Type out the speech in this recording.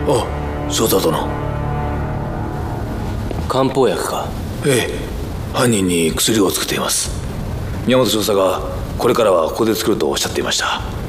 あ、翔太殿。 漢方薬か？ ええ、犯人に薬を作っています。宮本少佐がこれからはここで作るとおっしゃっていました。